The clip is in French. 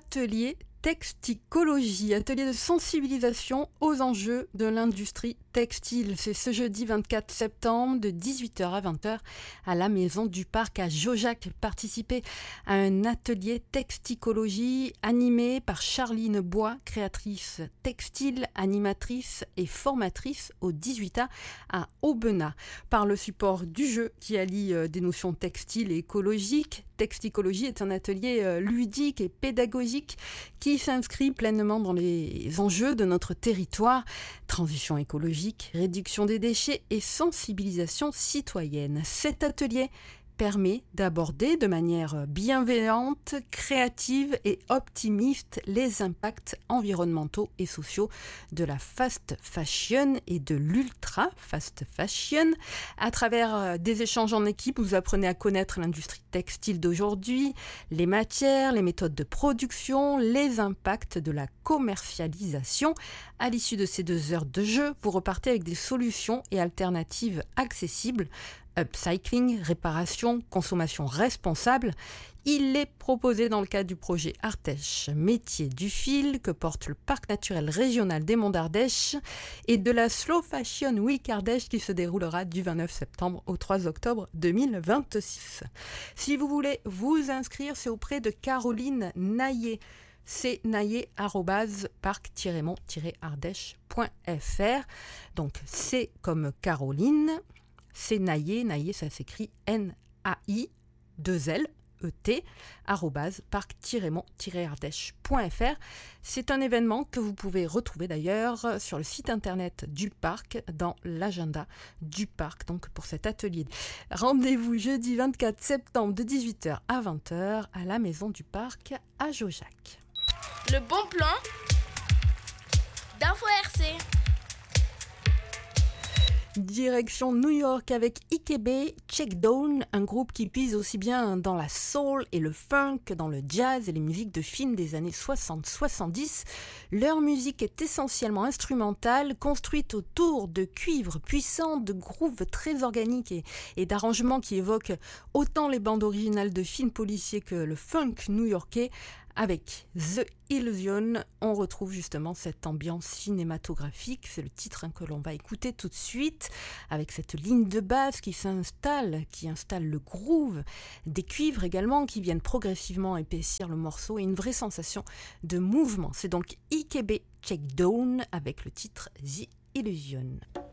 atelier Texticologie, atelier de sensibilisation aux enjeux de l'industrie textile. C'est ce jeudi 24 septembre de 18h à 20h à la Maison du Parc à Jaujac. Participez à un atelier Texticologie animé par Charline Bois, créatrice textile, animatrice et formatrice au 18A à Aubenas. Par le support du jeu qui allie des notions textiles et écologiques, Texticologie est un atelier ludique et pédagogique qui s'inscrit pleinement dans les enjeux de notre territoire. Transition écologique, réduction des déchets et sensibilisation citoyenne. Cet atelier permet d'aborder de manière bienveillante, créative et optimiste les impacts environnementaux et sociaux de la fast fashion et de l'ultra fast fashion. À travers des échanges en équipe, vous apprenez à connaître l'industrie textile d'aujourd'hui, les matières, les méthodes de production, les impacts de la commercialisation. À l'issue de ces 2 heures de jeu, vous repartez avec des solutions et alternatives accessibles. Upcycling, réparation, consommation responsable. Il est proposé dans le cadre du projet Ardèche Métiers du Fil que porte le Parc naturel régional des Monts d'Ardèche et de la Slow Fashion Week Ardèche qui se déroulera du 29 septembre au 3 octobre 2026. Si vous voulez vous inscrire, c'est auprès de Caroline Naillet. C'est naillet@parc-mont-ardèche.fr. Donc c'est comme Caroline. C'est Naillet, ça s'écrit NAI2LET, @parc-mont-ardèche.fr. C'est un événement que vous pouvez retrouver d'ailleurs sur le site internet du parc, dans l'agenda du parc, donc pour cet atelier. Rendez-vous jeudi 24 septembre de 18h à 20h à la Maison du Parc à Jaujac. Le bon plan d'Info RC. Direction New York avec Ikebe Checkdown, un groupe qui puise aussi bien dans la soul et le funk que dans le jazz et les musiques de films des années 60-70. Leur musique est essentiellement instrumentale, construite autour de cuivres puissants, de grooves très organiques et d'arrangements qui évoquent autant les bandes originales de films policiers que le funk new-yorkais. Avec The Illusion, on retrouve justement cette ambiance cinématographique. C'est le titre que l'on va écouter tout de suite, avec cette ligne de basse qui s'installe, qui installe le groove, des cuivres également qui viennent progressivement épaissir le morceau et une vraie sensation de mouvement. C'est donc Ikebe Checkdown avec le titre The Illusion.